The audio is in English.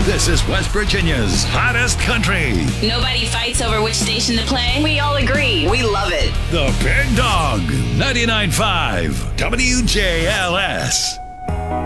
This is West Virginia's hottest country. Nobody fights over which station to play. We all agree. We love it. The Big Dog, 99.5 WJLS.